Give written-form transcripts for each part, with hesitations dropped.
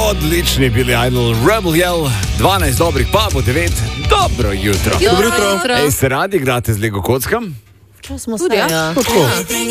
Odlični Billy Idol, Rebel Yell, 12 dobrih, pa bo 9. Dobro jutro. Dobro jutro. Ej, se radi igrate z Lego kockam? Čas smo Tudi, se, ja. Kako?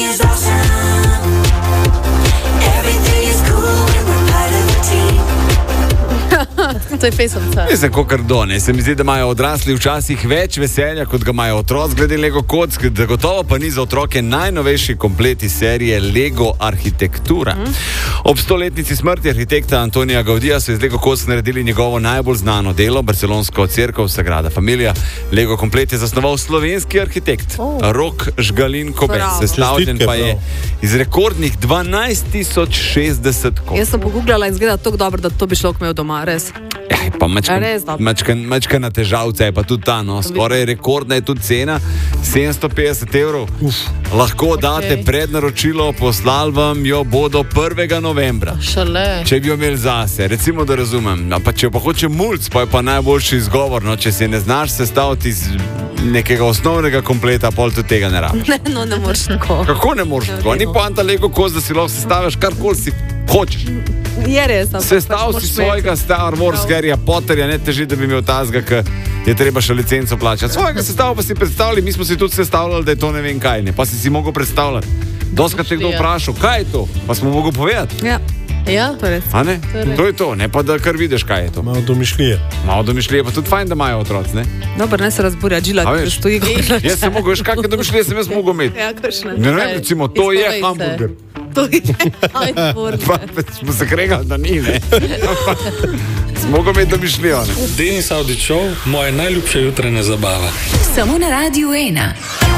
To je pesemca. Mislim, kakor ne. Se mi zdi, da imajo odrasli včasih več veselja, kot ga imajo otroci glede Lego kock, da gotovo pa ni za otroke najnovejši komplet iz serije Lego Arhitektura. Ob 100-letnici smrti arhitekta Antonija Gaudija so iz Lego kock naredili njegovo najbolj znano delo, barcelonsko cerkev Sagrada Familia. Lego komplet je zasnoval slovenski arhitekt Rok Žgalin Kobec. Sestavljen pa je iz rekordnih 12.060 kock. Jaz sem pogooglala in zgleda tako dobro, da to bi človek imel doma, res. Pa mačka na težavce je pa tudi ta, no, skoraj rekordna je tudi cena, 750 evrov. Lahko date prednaročilo, poslali vam jo bodo 1. novembra. Šale. Če bi jo imeli zase, recimo da razumem, pa če pa hoče mulc, pa je pa najboljši izgovor, no, če si ne znaš sestaviti iz nekega osnovnega kompleta, pol tudi tega ne rabiš. Ne moreš tako. Kako ne moreš tako? Ni poanta Lego kock, da si lahko sestaviš karkoli si hočeš. Je res. Sestav si svojega Star Wars Harryja Potterja, ne teži, da bi imel tazga, ker je treba še licenco plačati. Svojega sestava pa si predstavljali, mi smo si tudi sestavljali, da je to ne vem kaj, ne. Pa si mogel predstavljati. Doskrat te kdo vprašal, kaj je to? Pa smo mogli povedati. Ja, to je res. A ne? To je to, ne pa da kar vidiš, kaj je to. Malo domišljije. Malo domišljije, pa tudi fajn, da imajo otroci, ne? Dobro, ne se razburja, Džila, ki stoji gore. Jaz sem mogel, veš, kakšne domišljije sem jaz mogel imeti. Ja, kakšne. Ne vem, recimo, to je hamburger. To je hamburger. Pa smo se kregali, da ni, ne? Smo mogli imeti domišljijo, ne? Denis Audić Show, moja najljubša jutranja zabava. Samo na Radiu 1.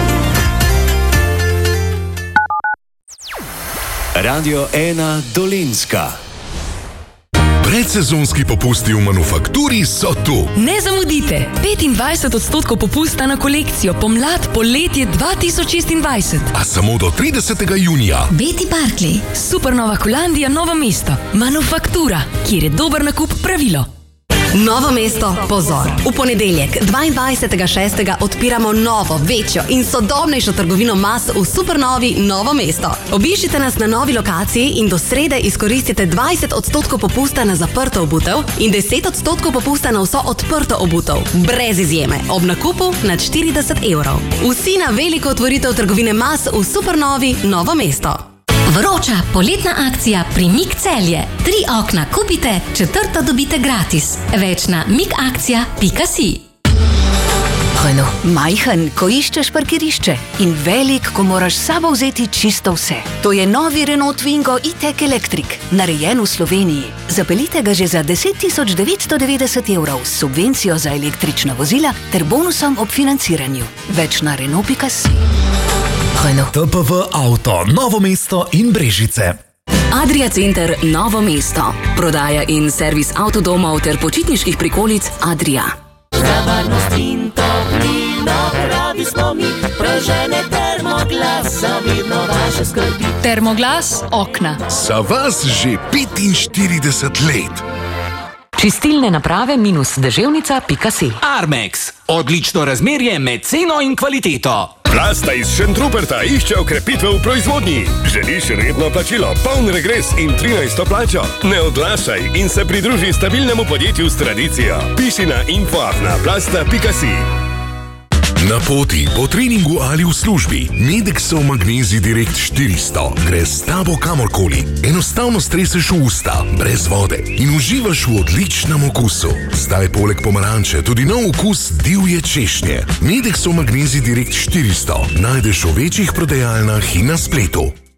Radio 1 Dolenjska. Predsezonski popusti v Manufakturi so tu. Ne zamudite, 25% popusta na kolekcijo pomlad poletje 2026. A samo do 30. junija. Betty Barclay, Supernova Holandija, Novo mesto. Manufaktura, kjer je dober nakup pravilo. Novo mesto, pozor. V ponedeljek, 22.6. odpiramo novo, večjo in sodobnejšo trgovino mas v Supernovi Novo mesto. Obiščite nas na novi lokaciji in do srede izkoristite 20% popusta na zaprto obutev in 10% popusta na vso odprto obutev. Brez izjeme, ob nakupu nad 40 evrov. Vsi na veliko otvoritev trgovine mas v Supernovi Novo mesto. Vroča poletna akcija pri Mik Celje. 3 okna kupite, 4. dobite gratis. Več na mikakcija.si. Renault, majhen, ko iščeš parkirišče in velik, ko moraš s sabo vzeti čisto vse. To je novi Renault Twingo E-Tech Electric, narejen v Sloveniji. Zapeljite ga že za 10.990 evrov s subvencijo za električna vozila ter bonusom ob financiranju. Več na Renault.si. TPV Auto, Novo mesto in Brežice. Adria Center Novo mesto. Prodaja in servis avtodomov ter počitniških prikolic Adria. Za varnost in toplino pravi smo mi, Pražene Termoglas, zavedno vaše skrbi. Termoglas okna. Za vas že 45 let. Čistilne naprave -deževnica.si. Armex, odlično razmerje med ceno in kvaliteto. Plasta iz Šentruperta išče okrepitve v proizvodnji. Želiš redno plačilo, poln regres in 13. plačo? Ne odlašaj in se pridruži stabilnemu podjetju s tradicijo. Piši na info@plasta.si. Na poti, po treningu ali v službi, Medexov Magnezij Direkt 400 gre s tabo kamorkoli. Enostavno streseš v usta, brez vode in uživaš v odličnem okusu. Zdaj poleg pomaranče tudi nov okus divje češnje. Medexov Magnezij Direkt 400 najdeš v večjih prodajalnah in na spletu.